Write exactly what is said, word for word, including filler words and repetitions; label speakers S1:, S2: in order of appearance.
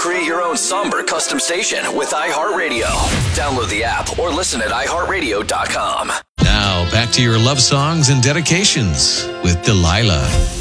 S1: Create your own somber custom station with iHeartRadio. Download the app or listen at i heart radio dot com.
S2: Now, back to your love songs and dedications with Delilah.